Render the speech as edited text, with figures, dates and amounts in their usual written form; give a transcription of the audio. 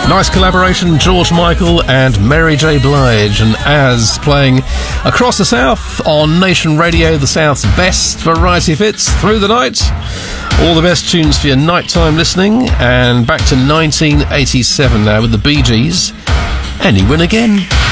Nice collaboration, George Michael and Mary J. Blige, and As playing across the South on Nation Radio, the South's best variety of hits through the night. All the best tunes for your nighttime listening, and back to 1987 now with the Bee Gees, and you win again.